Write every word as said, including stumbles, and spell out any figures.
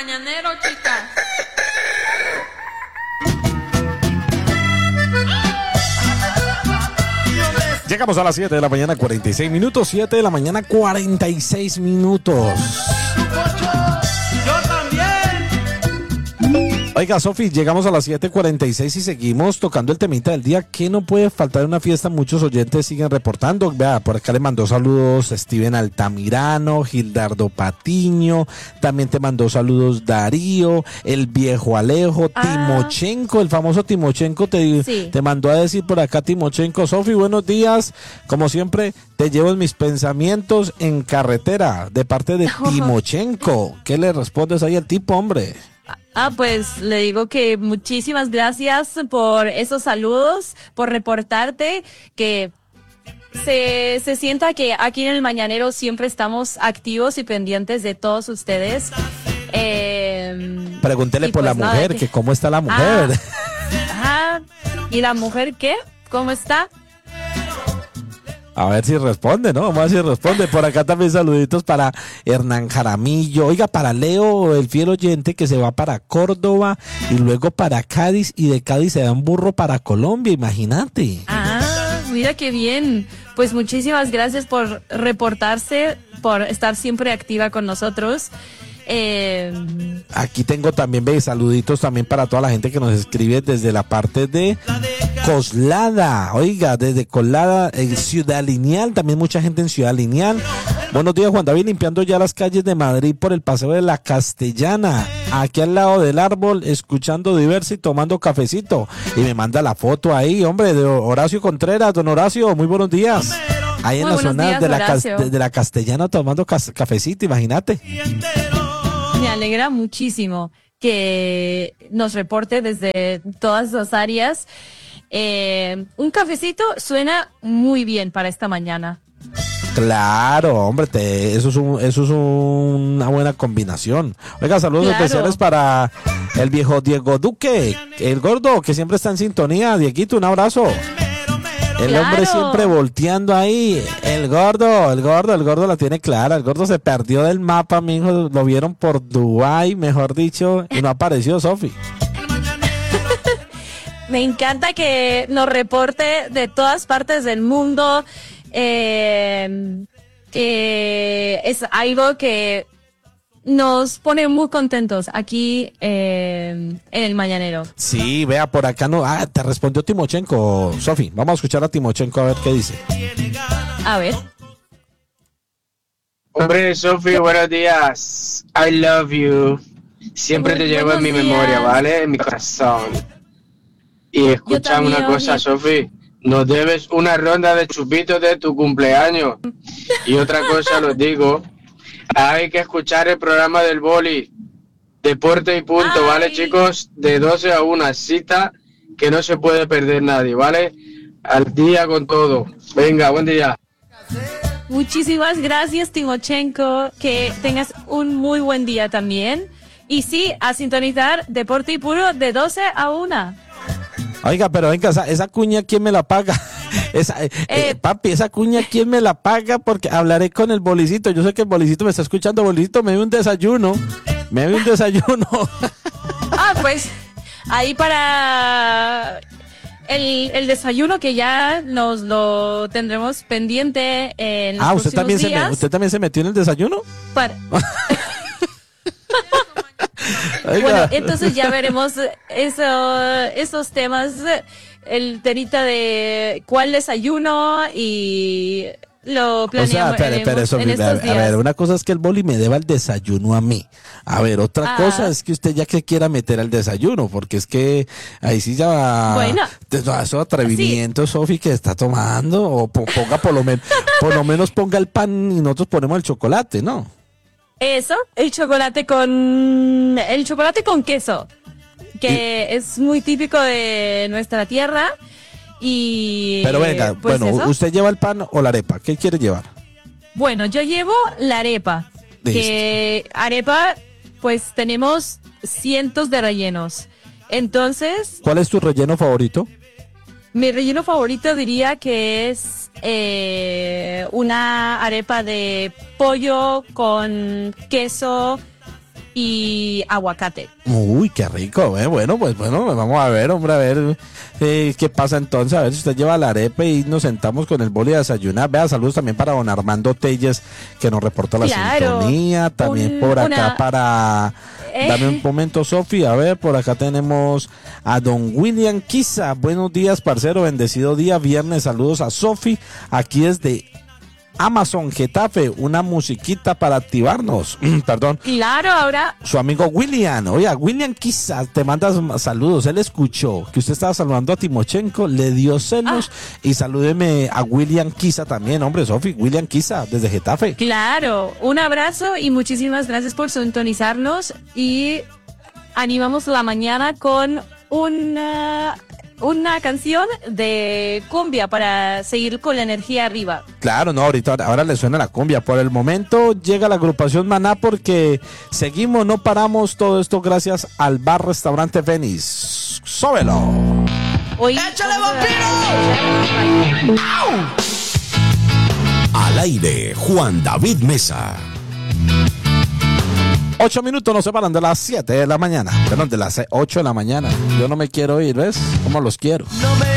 mañanero, chicas. Llegamos a las siete de la mañana, cuarenta y seis minutos. siete de la mañana, cuarenta y seis minutos. Yo también. Oiga, Sofi, llegamos a las siete cuarenta y seis y seguimos tocando el temita del día. ¿Qué no puede faltar en una fiesta? Muchos oyentes siguen reportando. Vea, por acá le mandó saludos Steven Altamirano, Gildardo Patiño. También te mandó saludos Darío, el viejo Alejo, ah. Timochenko, el famoso Timochenko. Te, sí. te mandó a decir por acá Timochenko. Sofi, buenos días. Como siempre, te llevo en mis pensamientos en carretera de parte de Timochenko. ¿Qué le respondes ahí al tipo, hombre? Ah, pues le digo que muchísimas gracias por esos saludos, por reportarte, que se, se sienta que aquí en el Mañanero siempre estamos activos y pendientes de todos ustedes. Eh, Pregúntele por pues la nada, mujer, que, que cómo está la mujer. Ah, ¿y la mujer qué? ¿Cómo está? A ver si responde, ¿no? Vamos a ver si responde. Por acá también saluditos para Hernán Jaramillo. Oiga, para Leo, el fiel oyente que se va para Córdoba y luego para Cádiz, y de Cádiz se da un burro para Colombia, imagínate. Ah, mira qué bien. Pues muchísimas gracias por reportarse, por estar siempre activa con nosotros. Eh... Aquí tengo también, ve, saluditos también para toda la gente que nos escribe desde la parte de Coslada. Oiga, desde Coslada, en Ciudad Lineal, también mucha gente en Ciudad Lineal. Buenos días, Juan David, limpiando ya las calles de Madrid por el paseo de la Castellana, aquí al lado del árbol, escuchando Diversa y tomando cafecito. Y me manda la foto ahí, hombre, de Horacio Contreras. Don Horacio, muy buenos días. Ahí en muy la zona días, de, la Horacio. de la Castellana tomando cafecito, imagínate. Me alegra muchísimo que nos reporte desde todas las áreas. Eh, un cafecito suena muy bien para esta mañana. Claro, hombre, te, eso es, un, eso es un, una buena combinación. Oiga, saludos Claro. especiales para el viejo Diego Duque, el gordo que siempre está en sintonía. Dieguito, un abrazo. El Claro. hombre siempre volteando ahí. El gordo, el gordo, el gordo la tiene clara. El gordo se perdió del mapa, mijo. Lo vieron por Dubái, mejor dicho, y no apareció, Sofi. Me encanta que nos reporte de todas partes del mundo. Eh, eh, es algo que nos pone muy contentos aquí eh, en el Mañanero. Sí, vea, por acá no. Ah, te respondió Timochenko, Sofi. Vamos a escuchar a Timochenko a ver qué dice. A ver. Hombre, Sofi, buenos días. I love you. Siempre Muy te llevo en mi buenos memoria, días. ¿vale? En mi corazón. Y escucha también, una cosa, oye. Sofi. Nos debes una ronda de chupitos de tu cumpleaños. Y otra cosa, los digo. Hay que escuchar el programa del boli. Deporte y punto, Ay. ¿vale, chicos? De doce a una cita que no se puede perder nadie, ¿vale? Al día con todo. Venga, buen día. Muchísimas gracias, Timochenko. Que tengas un muy buen día también. Y sí, a sintonizar Deporte y Puro de doce a una. Oiga, pero venga, esa, esa cuña, ¿quién me la paga? Esa, eh, Eh, eh, papi, esa cuña, ¿quién me la paga? Porque hablaré con el bolicito. Yo sé que el bolicito me está escuchando. Bolicito, me dé un desayuno. Me dé un desayuno. Ah, pues ahí para el, el desayuno que ya nos lo tendremos pendiente en los Ah, ¿usted próximos también, se días. me, ¿usted también se metió en el desayuno? Para- Oiga. Bueno, entonces ya veremos eso, esos temas, el temita de cuál desayuno y lo O sea, planeamos espere, espere, eso, en a, estos a días. ver, una cosa es que el boli me deba el desayuno a mí. A ver, otra Ah. cosa es que usted ya que quiera meter al desayuno, porque es que ahí sí ya... Bueno. Eso atrevimiento, Sofi, que está tomando, o po- ponga por lo menos, por lo menos ponga el pan y nosotros ponemos el chocolate, ¿no? Eso, el chocolate con el chocolate con queso, que es muy típico de nuestra tierra y Pero venga, pues bueno, eso. ¿usted lleva el pan o la arepa? ¿Qué quiere llevar? Bueno, yo llevo la arepa, que arepa pues tenemos cientos de rellenos. Entonces, ¿Cuál es tu relleno favorito? mi relleno favorito diría que es eh, una arepa de pollo con queso y aguacate. Uy, qué rico, ¿eh? Bueno, pues bueno, vamos a ver, hombre, a ver eh, qué pasa entonces, a ver si usted lleva la arepa y nos sentamos con el boli a desayunar. Vea, saludos también para don Armando Telles, que nos reporta la Claro, sintonía, también un- por acá una- para... Eh. Dame un momento, Sofi, a ver, por acá tenemos a don William Quiza. Buenos días, parcero, bendecido día, viernes, saludos a Sofi, aquí desde Amazon Getafe, una musiquita para activarnos. Perdón. Claro, ahora Su amigo William, oye, William quizás te manda saludos, él escuchó que usted estaba saludando a Timochenko, le dio celos Ah. y salúdeme a William Quiza también, hombre, Sofi, William Quiza desde Getafe. Claro, un abrazo y muchísimas gracias por sintonizarnos y animamos la mañana con una, una canción de cumbia para seguir con la energía arriba. Claro, no, ahorita ahora le suena la cumbia. Por el momento llega la agrupación Maná porque seguimos, no paramos, todo esto gracias al bar restaurante Venice. Sóbelo. Hoy ¡Échale, vamos a- Al aire, Juan David Mesa. Ocho minutos nos separan de las siete de la mañana. Perdón, de las ocho de la mañana. Yo no me quiero ir, ¿ves? ¿Cómo los quiero? No me